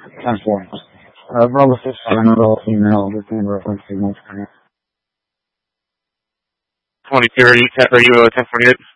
10-4. Bravo 6, another female with the reference signals. 22, are you 1048?